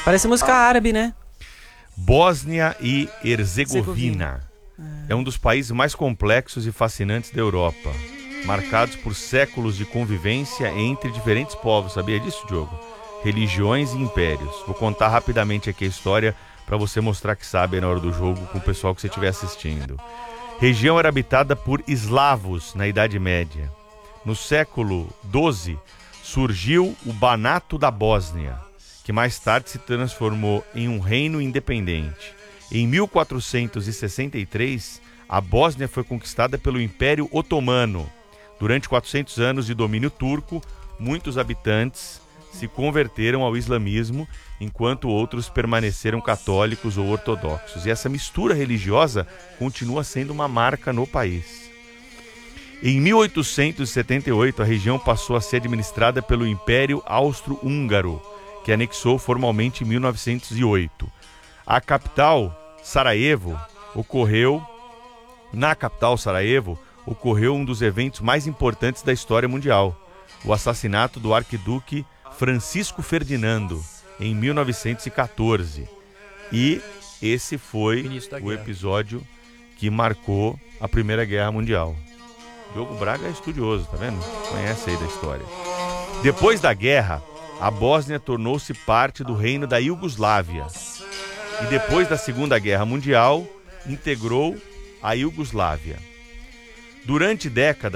Parece música árabe, né? Bósnia e Herzegovina é um dos países mais complexos e fascinantes da Europa, marcados por séculos de convivência entre diferentes povos. Sabia disso, Diogo? Religiões e impérios. Vou contar rapidamente aqui a história para você mostrar que sabe na hora do jogo com o pessoal que você estiver assistindo. Região era habitada por eslavos na Idade Média. No século XII surgiu o Banato da Bósnia, que mais tarde se transformou em um reino independente. Em 1463, a Bósnia foi conquistada pelo Império Otomano. Durante 400 anos de domínio turco, muitos habitantes se converteram ao islamismo, enquanto outros permaneceram católicos ou ortodoxos. E essa mistura religiosa continua sendo uma marca no país. Em 1878, a região passou a ser administrada pelo Império Austro-Húngaro, que anexou formalmente em 1908. Na capital, Sarajevo, ocorreu um dos eventos mais importantes da história mundial, o assassinato do arquiduque Francisco Ferdinando, em 1914. E esse foi o episódio que marcou a Primeira Guerra Mundial. Diogo Braga é estudioso, tá vendo? Conhece aí da história. Depois da guerra, a Bósnia tornou-se parte do reino da Iugoslávia. E depois da Segunda Guerra Mundial, integrou a Iugoslávia. Durante décadas,